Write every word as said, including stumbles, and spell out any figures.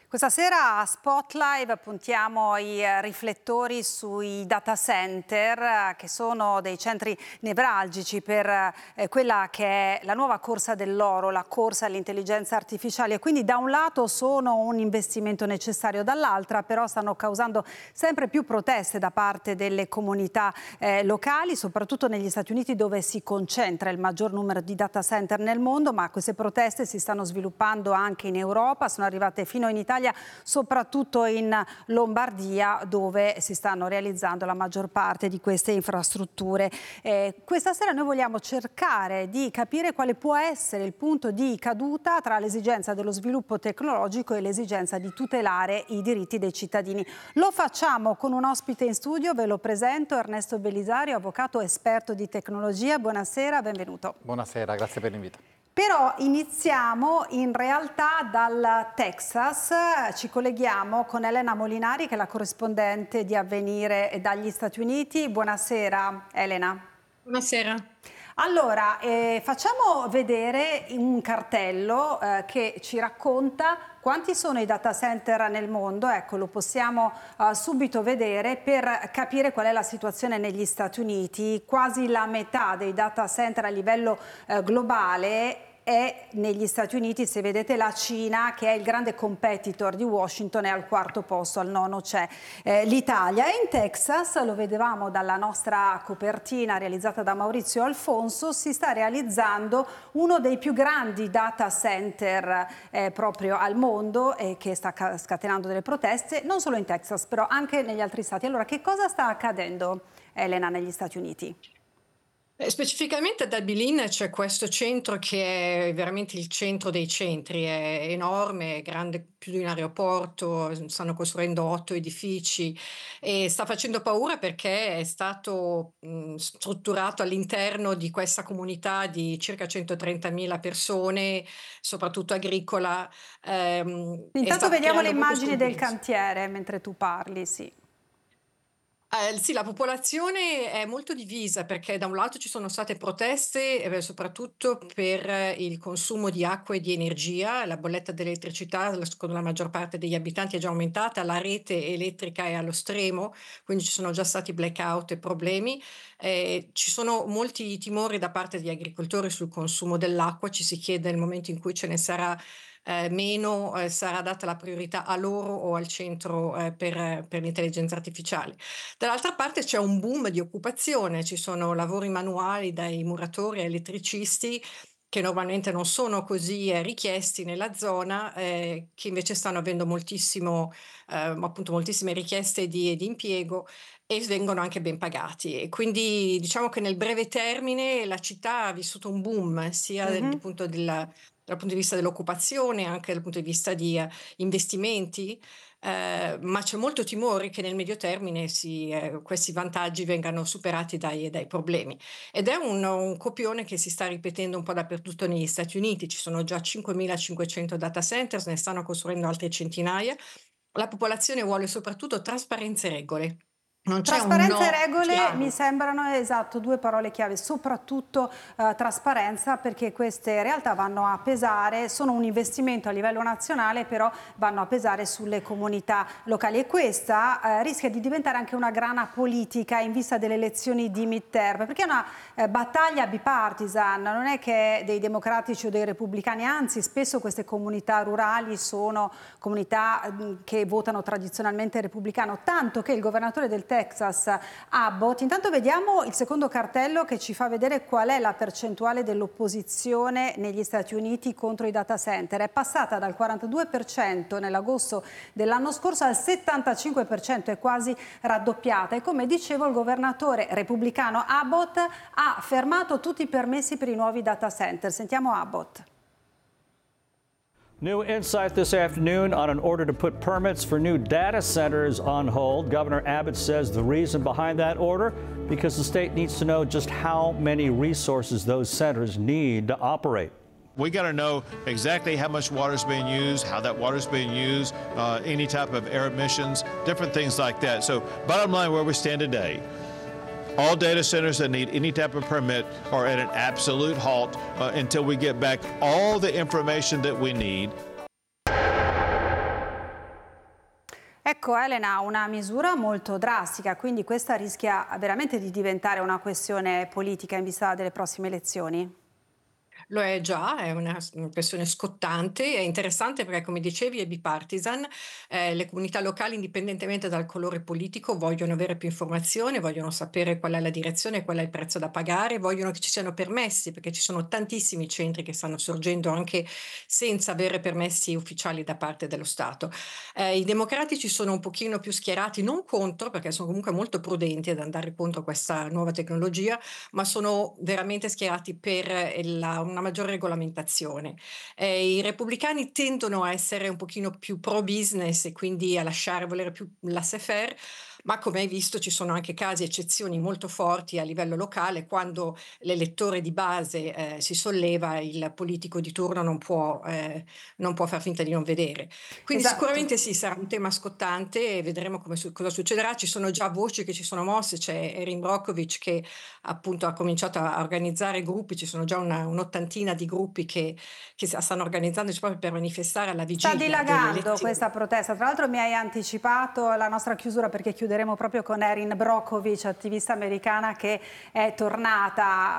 Questa sera a Spotlight puntiamo i riflettori sui data center, che sono dei centri nevralgici per eh, quella che è la nuova corsa dell'oro, la corsa all'intelligenza artificiale. E quindi da un lato sono un investimento necessario, dall'altra però stanno causando sempre più proteste da parte delle comunità eh, locali, soprattutto negli Stati Uniti, dove si concentra il maggior numero di data center nel mondo, ma queste proteste si stanno sviluppando anche in Europa, sono arrivate fino in Italia, soprattutto in Lombardia, dove si stanno realizzando la maggior parte di queste infrastrutture. Eh, questa sera noi vogliamo cercare di capire quale può essere il punto di caduta tra l'esigenza dello sviluppo tecnologico e l'esigenza di tutelare i diritti dei cittadini. Lo facciamo con un ospite in studio, ve lo presento, Ernesto Belisario, avvocato esperto di tecnologia. Buonasera, benvenuto. Buonasera, grazie per l'invito. Però iniziamo in realtà dal Texas, ci colleghiamo con Elena Molinari, che è la corrispondente di Avvenire dagli Stati Uniti. Buonasera Elena. Buonasera. Allora, eh, facciamo vedere un cartello eh, che ci racconta quanti sono i data center nel mondo. Ecco, lo possiamo uh, subito vedere per capire qual è la situazione negli Stati Uniti. Quasi la metà dei data center a livello uh, globale è negli Stati Uniti. Se vedete, la Cina, che è il grande competitor di Washington, è al quarto posto, al nono c'è eh, l'Italia. E in Texas, lo vedevamo dalla nostra copertina realizzata da Maurizio Alfonso, si sta realizzando uno dei più grandi data center eh, proprio al mondo, e che sta scatenando delle proteste, non solo in Texas, però anche negli altri stati. Allora, che cosa sta accadendo, Elena, negli Stati Uniti? Specificamente ad Abilene c'è questo centro che è veramente il centro dei centri, è enorme, è grande più di un aeroporto, stanno costruendo otto edifici e sta facendo paura perché è stato mh, strutturato all'interno di questa comunità di circa centotrentamila persone, soprattutto agricola. Ehm, Intanto vediamo le immagini del costruito. cantiere mentre tu parli, sì. Eh, sì, la popolazione è molto divisa perché da un lato ci sono state proteste, eh, soprattutto per eh, il consumo di acqua e di energia. La bolletta dell'elettricità, la- secondo la maggior parte degli abitanti, è già aumentata, la rete elettrica è allo stremo, quindi ci sono già stati blackout e problemi. Eh, ci sono molti timori da parte degli agricoltori sul consumo dell'acqua. Ci si chiede, nel momento in cui ce ne sarà eh, meno, eh, sarà data la priorità a loro o al centro eh, per, per l'intelligenza artificiale. Dall'altra parte c'è un boom di occupazione, ci sono lavori manuali dai muratori ai elettricisti che normalmente non sono così eh, richiesti nella zona, eh, che invece stanno avendo moltissimo, eh, appunto moltissime richieste di, di impiego e vengono anche ben pagati. E quindi diciamo che nel breve termine la città ha vissuto un boom sia Mm-hmm. dal punto, della, dal punto di vista dell'occupazione, anche dal punto di vista di uh, investimenti. Eh, ma c'è molto timore che nel medio termine si, eh, questi vantaggi vengano superati dai, dai problemi. Ed è un, un copione che si sta ripetendo un po' dappertutto negli Stati Uniti. Ci sono già cinquemilacinquecento data centers, ne stanno costruendo altre centinaia. La popolazione vuole soprattutto trasparenza e regole. Non c'è un Trasparenza e no regole chiaro. mi sembrano, esatto, due parole chiave, soprattutto eh, trasparenza, perché queste realtà vanno a pesare, sono un investimento a livello nazionale, però vanno a pesare sulle comunità locali, e questa eh, rischia di diventare anche una grana politica in vista delle elezioni di midterm, perché è una eh, battaglia bipartisan, non è che dei democratici o dei repubblicani, anzi spesso queste comunità rurali sono comunità mh, che votano tradizionalmente repubblicano, tanto che il governatore del Texas, Abbott, intanto vediamo il secondo cartello che ci fa vedere qual è la percentuale dell'opposizione negli Stati Uniti contro i data center. È passata dal quarantadue per cento nell'agosto dell'anno scorso al settantacinque per cento, è quasi raddoppiata, e come dicevo il governatore repubblicano Abbott ha fermato tutti i permessi per i nuovi data center. Sentiamo Abbott. New insight this afternoon on an order to put permits for new data centers on hold. Governor Abbott says the reason behind that order, because the state needs to know just how many resources those centers need to operate. We got to know exactly how much water is being used, how that water is being used, uh, any type of air emissions, different things like that. So bottom line, where we stand today, all data centers that need any type of permit are at an absolute halt uh, until we get back all the information that we need. Ecco Elena, una misura molto drastica, quindi questa rischia veramente di diventare una questione politica in vista delle prossime elezioni? Lo è già, è una s una questione scottante, è interessante perché come dicevi è bipartisan, ehm, le comunità locali indipendentemente dal colore politico vogliono avere più informazione, vogliono sapere qual è la direzione, qual è il prezzo da pagare, vogliono che ci siano permessi, perché ci sono tantissimi centri che stanno sorgendo anche senza avere permessi ufficiali da parte dello Stato. Ehm, i democratici sono un pochino più schierati, non contro, perché sono comunque molto prudenti ad andare contro questa nuova tecnologia, ma sono veramente schierati per il la una maggiore regolamentazione. Ehm, i repubblicani tendono a essere un pochino più pro business e quindi a lasciare volere più laissez-faire, ma come hai visto ci sono anche casi, eccezioni molto forti a livello locale, quando l'elettore di base, ehm, si solleva, il politico di turno non può ehm, non può far finta di non vedere. Quindi Esatto. sicuramente sì, sarà un tema scottante e vedremo come su cosa succederà. Ci sono già voci che si sono mosse, c'è Erin Brockovich che appunto ha cominciato a organizzare gruppi, ci sono già una un'ottantina di gruppi che che s stanno organizzandosi proprio per manifestare alla Sta vigilia delle dilagando elezioni. questa protesta. Tra l'altro mi hai anticipato la nostra chiusura perché chiuderemo proprio con Erin Brockovich, attivista americana che è tornata